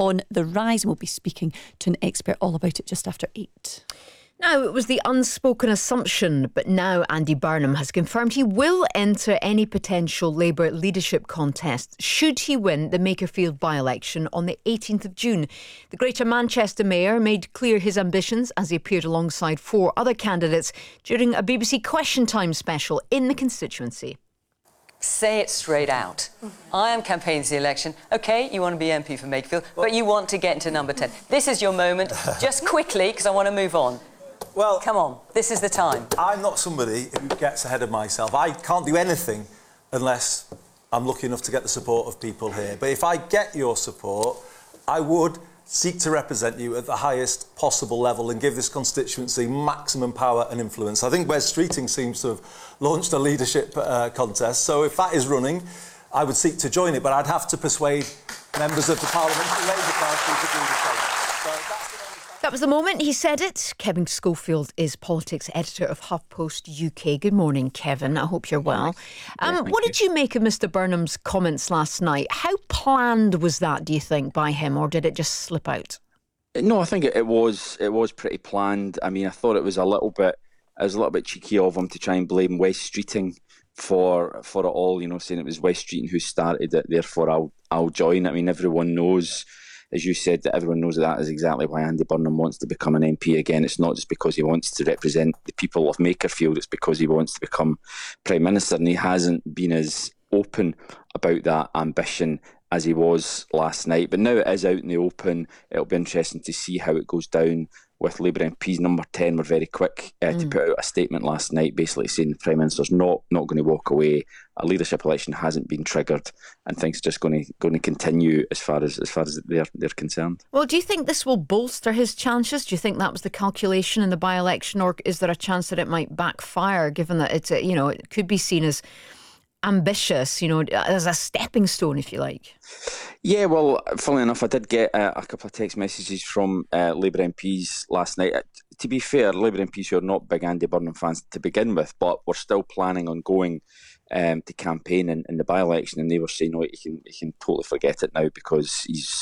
on the rise. We'll be speaking to an expert all about it just after 8. Now, it was the unspoken assumption, but now Andy Burnham has confirmed he will enter any potential Labour leadership contest should he win the Makerfield by-election on the 18th of June. The Greater Manchester Mayor made clear his ambitions as he appeared alongside 4 other candidates during a BBC Question Time special in the constituency. Say it straight out. I am campaigning the election. OK, you want to be MP for Makerfield, but you want to get into number 10. This is your moment. Just quickly, because I want to move on. Well, come on, this is the time. I'm not somebody who gets ahead of myself. I can't do anything unless I'm lucky enough to get the support of people here. But if I get your support, I would seek to represent you at the highest possible level and give this constituency maximum power and influence. I think Wes Streeting seems to have launched a leadership contest, so if that is running, I would seek to join it, but I'd have to persuade members of the Parliamentary Labour Party to do the same. That was the moment he said it. Kevin Schofield is politics editor of HuffPost UK. Good morning, Kevin. I hope you're well. What did you make of Mr Burnham's comments last night? How planned was that, do you think, by him, or did it just slip out? No, I think it was pretty planned. I mean, I thought it was a little bit cheeky of him to try and blame Wes Streeting for it all. You know, saying it was Wes Streeting who started it, therefore I'll join. I mean, everyone knows, as you said, that everyone knows that is exactly why Andy Burnham wants to become an MP again. It's not just because he wants to represent the people of Makerfield, it's because he wants to become Prime Minister, and he hasn't been as open about that ambition as he was last night. But now it is out in the open. It'll be interesting to see how it goes down with Labour MPs. Number 10 were very quick to put out a statement last night basically saying the Prime Minister's not going to walk away. A leadership election hasn't been triggered and things are just going to continue as far as they're concerned. Well, do you think this will bolster his chances? Do you think that was the calculation in the by-election, or is there a chance that it might backfire, given that it's it could be seen as ambitious, as a stepping stone, if you like? Yeah, well, funnily enough, I did get a couple of text messages from Labour MPs last night. To be fair, Labour MPs who are not big Andy Burnham fans to begin with, but were still planning on going to campaign in the by-election, and they were saying, he can totally forget it now because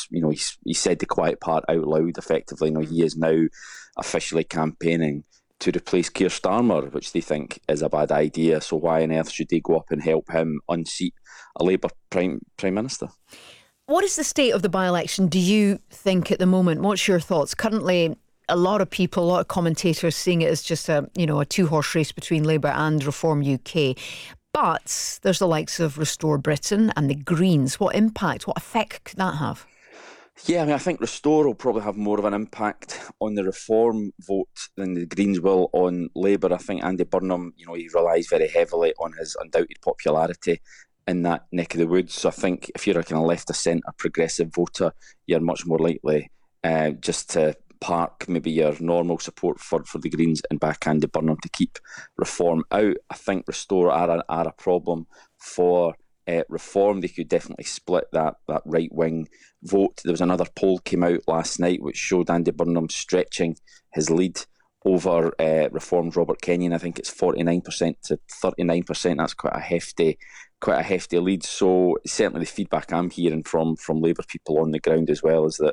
he said the quiet part out loud effectively. He is now officially campaigning to replace Keir Starmer, which they think is a bad idea. So why on earth should they go up and help him unseat a Labour Prime Minister? What is the state of the by-election, do you think, at the moment? What's your thoughts? Currently, a lot of commentators seeing it as just a two-horse race between Labour and Reform UK. But there's the likes of Restore Britain and the Greens. What impact, what effect could that have? Yeah, I mean, I think Restore will probably have more of an impact on the Reform vote than the Greens will on Labour. I think Andy Burnham, he relies very heavily on his undoubted popularity in that neck of the woods. So I think if you're a kind of left of centre progressive voter, you're much more likely just to park maybe your normal support for the Greens and back Andy Burnham to keep Reform out. I think Restore are a problem for Reform. They could definitely split that right-wing vote. There was another poll came out last night which showed Andy Burnham stretching his lead over Reform's Robert Kenyon. I think it's 49% to 39%. That's quite a hefty lead. So certainly the feedback I'm hearing from Labour people on the ground as well is that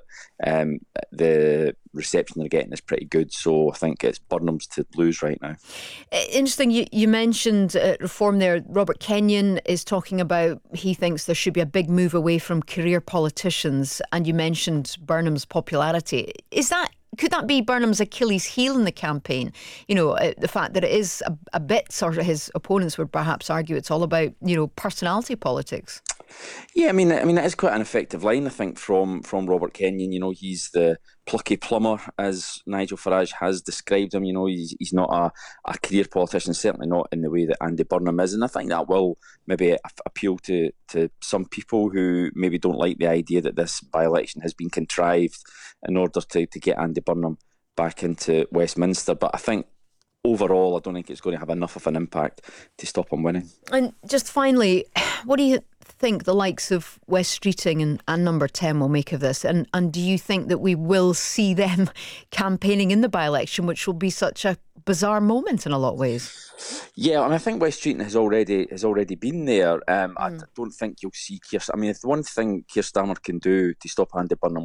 the reception they're getting is pretty good. So I think it's Burnham's to lose right now. Interesting. You mentioned Reform there. Robert Kenyon is talking about he thinks there should be a big move away from career politicians, and you mentioned Burnham's popularity. Could that be Burnham's Achilles heel in the campaign? The fact that it is a bit, or his opponents would perhaps argue, it's all about, personality politics. Yeah, I mean, it is quite an effective line, I think, from Robert Kenyon. He's the plucky plumber, as Nigel Farage has described him. He's not a career politician, certainly not in the way that Andy Burnham is. And I think that will maybe appeal to some people who maybe don't like the idea that this by-election has been contrived in order to get Andy Burnham back into Westminster. But I think overall, I don't think it's going to have enough of an impact to stop him winning. And just finally, what do you think the likes of Wes Streeting and Number 10 will make of this? And do you think that we will see them campaigning in the by-election, which will be such a bizarre moment in a lot of ways? Yeah, and I think Wes Streeting has already been there. I don't think you'll see Keir. I mean, if the one thing Keir Starmer can do to stop Andy Burnham